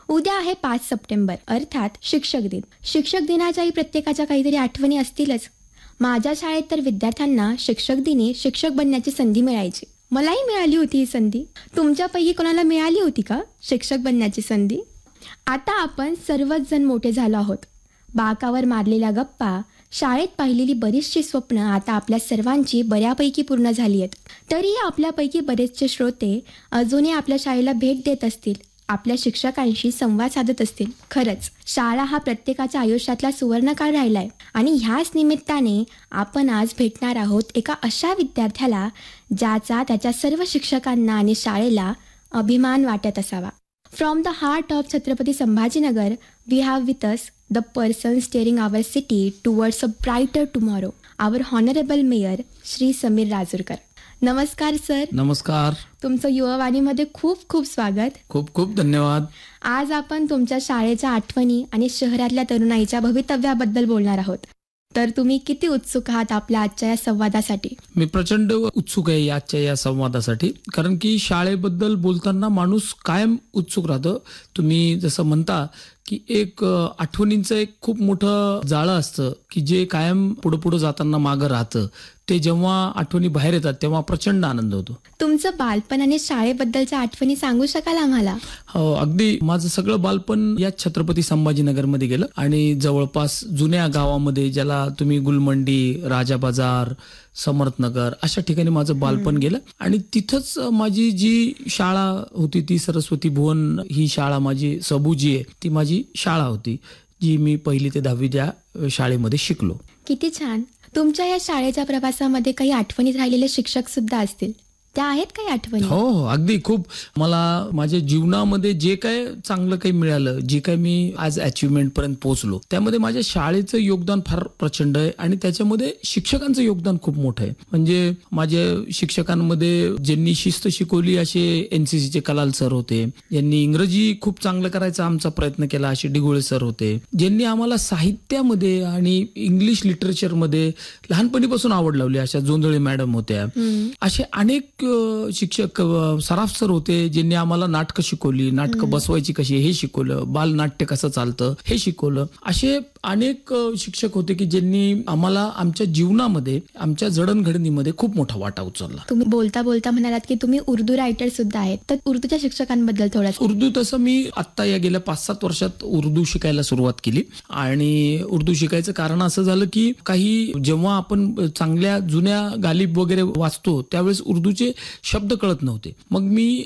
उद्या आहे 5 सप्टेंबर अर्थात शिक्षक दिन. शिक्षक दिनाच्याही प्रत्येकाच्या काहीतरी आठवणी असतीलच. माझ्या शाळेत तर विद्यार्थ्यांना शिक्षक दिनी शिक्षक बनण्याची संधी मिळायची. मलाही मिळाली होती ही संधी. तुमच्यापैकी कोणाला मिळाली होती का शिक्षक बनण्याची संधी? आता आपण सर्वच जण मोठे झालो आहोत. बाकावर मारलेल्या गप्पा, शाळेत पाहिलेली बरीचशी स्वप्न आता आपल्या सर्वांची बऱ्यापैकी पूर्ण झाली आहेत. तरीही आपल्यापैकी बरेचसे श्रोते अजूनही आपल्या शाळेला भेट देत असतील, आपल्या शिक्षकांशी संवाद साधत असतील. खरंच शाळा हा प्रत्येकाच्या आयुष्यातला सुवर्णकाळ राहिलाय आणि ह्याच निमित्ताने आपण आज भेटणार आहोत एका अशा विद्यार्थ्याला ज्याचा त्याच्या सर्व शिक्षकांना आणि शाळेला अभिमान वाटत असावा. From the heart of Chhatrapati Sambhajinagar, we have with us the person steering our city towards a brighter tomorrow, our Honorable Mayor, Shri Samir Rajurkar. नमस्कार सर. नमस्कार. तुमचं युवावाणीमध्ये खूप खूप स्वागत. खूप खूप धन्यवाद. आज आपण तुमच्या शाळेच्या आठवणी आणि शहरातल्या तरुणाईच्या भवितव्याबद्दल बोलणार आहोत. तर तुम्ही किती उत्सुक आहात आपल्या आजच्या या संवादासाठी? मी प्रचंड उत्सुक आहे आजच्या या संवादासाठी, कारण की शाळेबद्दल बोलताना माणूस कायम उत्सुक राहतं. तुम्ही जसं म्हणता की एक आठवणींचं एक खूप मोठं जाळं असतं की जे कायम पुढे पुढे जाताना मागं राहतं. ते जेव्हा आठवणी बाहेर येतात तेव्हा प्रचंड आनंद होतो. तुमचं बालपण आणि शाळेबद्दलच्या आठवणी सांगू शकाल आम्हाला? हो, अगदी. माझं सगळं बालपण या छत्रपती संभाजीनगरमध्ये गेलं आणि जवळपास जुन्या गावामध्ये, ज्याला तुम्ही गुलमंडी, राजा बाजार, समर्थनगर अशा ठिकाणी माझं बालपण गेलं. आणि तिथंच माझी जी शाळा होती ती सरस्वती भुवन ही शाळा, माझी सबूजी आहे ती माझी शाळा होती, जी मी 1ली ते 10वी त्या शाळेमध्ये शिकलो. किती छान. तुमच्या या शाळेच्या प्रवासामध्ये काही आठवणीत राहिलेले शिक्षक सुद्धा असतील, त्या आहेत काही आठवणी? हो हो, अगदी. खूप मला माझ्या जीवनामध्ये जे काय चांगलं काही मिळालं, जे काय मी आज अचिव्हमेंट पर्यंत पोहोचलो, त्यामध्ये माझ्या शाळेचं योगदान फार प्रचंड आहे आणि त्याच्यामध्ये शिक्षकांचं योगदान खूप मोठं आहे. म्हणजे माझ्या शिक्षकांमध्ये ज्यांनी शिस्त शिकवली असे NCCचे कलाल सर होते, ज्यांनी इंग्रजी खूप चांगलं करायचा आमचा प्रयत्न केला असे डिगोळे सर होते, ज्यांनी आम्हाला साहित्यामध्ये आणि इंग्लिश लिटरेचरमध्ये लहानपणीपासून आवड लावली अशा जोंधळे मॅडम होत्या. असे अनेक शिक्षक, सराफ सर होते, ज्यांनी आम्हाला नाटकं शिकवली, नाटकं बसवायची कशी हे शिकवलं, बालनाट्य कसं चालतं हे शिकवलं. असे अनेक शिक्षक होते की ज्यांनी आम्हाला आमच्या जीवनामध्ये, आमच्या जडणघडणीमध्ये खूप मोठा वाटा उचलला. तुम्ही बोलता बोलता म्हणालात की तुम्ही उर्दू रायटर सुद्धा आहेत, तर उर्दूच्या शिक्षकांबद्दल थोडं. उर्दू तसं मी आता या गेल्या 5-7 वर्षात उर्दू शिकायला सुरुवात केली. आणि उर्दू शिकायचं कारण असं झालं की काही जेव्हा आपण चांगल्या जुन्या गालिब वगैरे वाचतो त्यावेळेस उर्दूचे शब्द कळत नव्हते. मग मी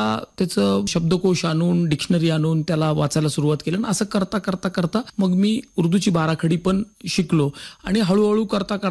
त्याचं शब्दकोश आणून, डिक्शनरी आणून त्याला वाचायला सुरुवात केली. आणि असं करता करता करता मग मी उर्दूची बाराखडी पण शिकलो आणि हळूहळू करता